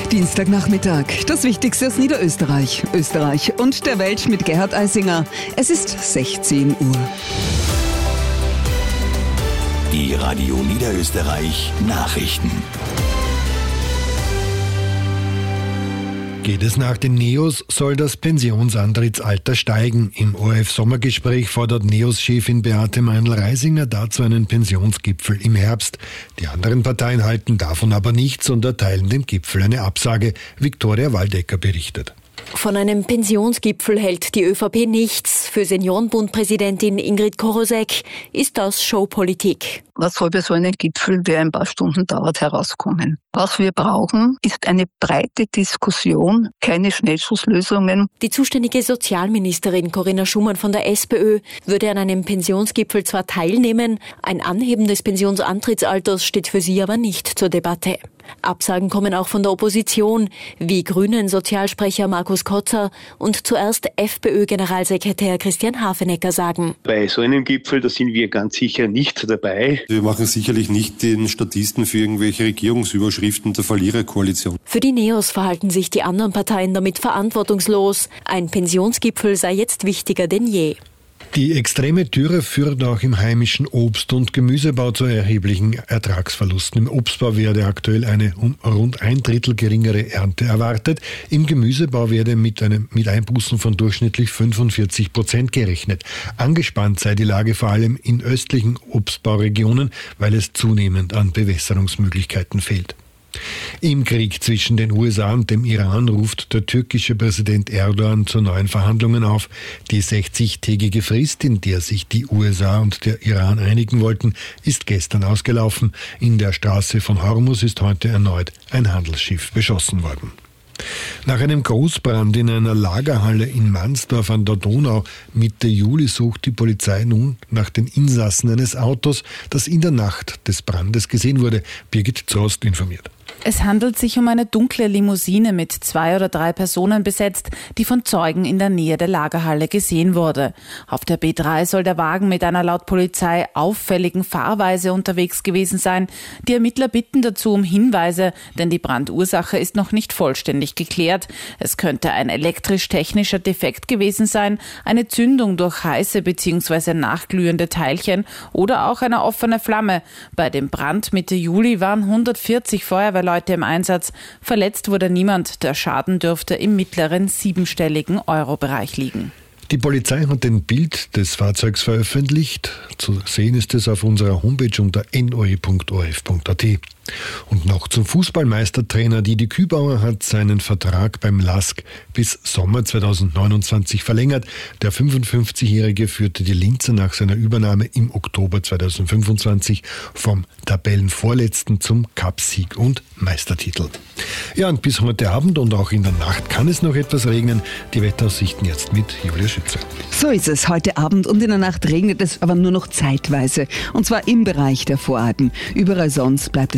Dienstagnachmittag. Das Wichtigste aus Niederösterreich, Österreich und der Welt mit Gerhard Eisinger. Es ist 16 Uhr. Die Radio Niederösterreich Nachrichten. Geht es nach den NEOS, soll das Pensionsantrittsalter steigen. Im ORF-Sommergespräch fordert NEOS-Chefin Beate Meinl-Reisinger dazu einen Pensionsgipfel im Herbst. Die anderen Parteien halten davon aber nichts und erteilen dem Gipfel eine Absage. Viktoria Waldecker berichtet. Von einem Pensionsgipfel hält die ÖVP nichts. Für Seniorenbund-Präsidentin Ingrid Korosek ist das Showpolitik. Was soll bei so einem Gipfel, der ein paar Stunden dauert, herauskommen? Was wir brauchen, ist eine breite Diskussion, keine Schnellschusslösungen. Die zuständige Sozialministerin Corinna Schumann von der SPÖ würde an einem Pensionsgipfel zwar teilnehmen, ein Anheben des Pensionsantrittsalters steht für sie aber nicht zur Debatte. Absagen kommen auch von der Opposition, wie Grünen-Sozialsprecher Markus Kotzer und zuerst FPÖ-Generalsekretär Christian Hafenecker sagen. Bei so einem Gipfel, da sind wir ganz sicher nicht dabei. Wir machen sicherlich nicht den Statisten für irgendwelche Regierungsüberschriften der Verliererkoalition. Für die NEOS verhalten sich die anderen Parteien damit verantwortungslos. Ein Pensionsgipfel sei jetzt wichtiger denn je. Die extreme Dürre führt auch im heimischen Obst- und Gemüsebau zu erheblichen Ertragsverlusten. Im Obstbau werde aktuell eine um rund 1/3 geringere Ernte erwartet. Im Gemüsebau werde mit Einbußen von durchschnittlich 45% gerechnet. Angespannt sei die Lage vor allem in östlichen Obstbauregionen, weil es zunehmend an Bewässerungsmöglichkeiten fehlt. Im Krieg zwischen den USA und dem Iran ruft der türkische Präsident Erdogan zu neuen Verhandlungen auf. Die 60-tägige Frist, in der sich die USA und der Iran einigen wollten, ist gestern ausgelaufen. In der Straße von Hormuz ist heute erneut ein Handelsschiff beschossen worden. Nach einem Großbrand in einer Lagerhalle in Mansdorf an der Donau Mitte Juli sucht die Polizei nun nach den Insassen eines Autos, das in der Nacht des Brandes gesehen wurde. Birgit Zost informiert. Es handelt sich um eine dunkle Limousine mit 2 oder 3 Personen besetzt, die von Zeugen in der Nähe der Lagerhalle gesehen wurde. Auf der B3 soll der Wagen mit einer laut Polizei auffälligen Fahrweise unterwegs gewesen sein. Die Ermittler bitten dazu um Hinweise, denn die Brandursache ist noch nicht vollständig geklärt. Es könnte ein elektrisch-technischer Defekt gewesen sein, eine Zündung durch heiße bzw. nachglühende Teilchen oder auch eine offene Flamme. Bei dem Brand Mitte Juli waren 140 Feuerwehrleute im Einsatz. Verletzt wurde niemand. Der Schaden dürfte im mittleren 7-stelligen Euro-Bereich liegen. Die Polizei hat ein Bild des Fahrzeugs veröffentlicht. Zu sehen ist es auf unserer Homepage unter noe.orf.at. Und noch zum Fußballmeistertrainer. Didi Kübauer hat seinen Vertrag beim LASK bis Sommer 2029 verlängert. Der 55-Jährige führte die Linzer nach seiner Übernahme im Oktober 2025 vom Tabellenvorletzten zum Cupsieg und Meistertitel. Ja, und bis heute Abend und auch in der Nacht kann es noch etwas regnen. Die Wetteraussichten jetzt mit Julia Schütze. So ist es. Heute Abend und in der Nacht regnet es aber nur noch zeitweise. Und zwar im Bereich der Voralpen. Überall sonst bleibt es